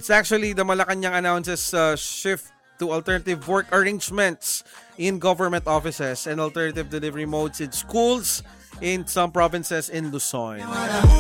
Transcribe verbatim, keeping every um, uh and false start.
It's actually the Malacanang announces uh, shift to alternative work arrangements in government offices and alternative delivery modes in schools in some provinces in Luzon.